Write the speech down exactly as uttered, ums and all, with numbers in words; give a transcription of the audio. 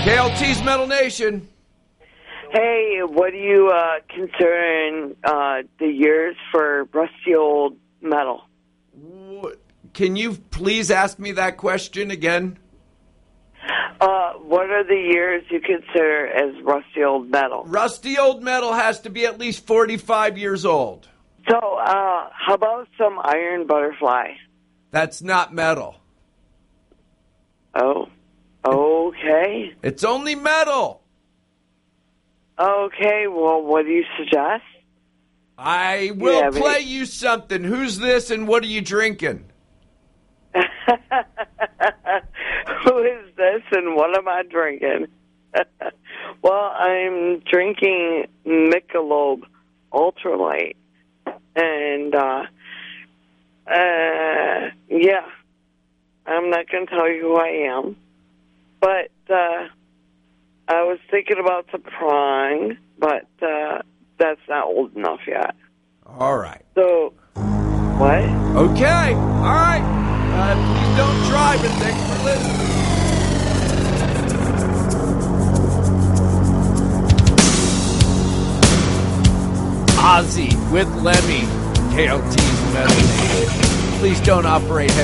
K L T's Metal Nation. Hey, what do you uh, consider uh, the years for rusty old metal? Can you please ask me that question again? Uh, what are the years you consider as rusty old metal? Rusty old metal has to be at least forty-five years old. So, uh, how about some Iron Butterfly? That's not metal. Oh, okay. It's only metal. Okay, well, what do you suggest? I will Yeah, play but- you something. Who's this and what are you drinking? Who is this and what am I drinking? Well, I'm drinking Michelob Ultralight. And, uh, uh, yeah, I'm not going to tell you who I am. But, uh, I was thinking about the prong, but, uh, that's not old enough yet. All right. So, what? Okay. All right. Uh, please don't drive and thanks for listening. Ozzy with Lemmy, K L T's Metal Nation. Please don't operate heavy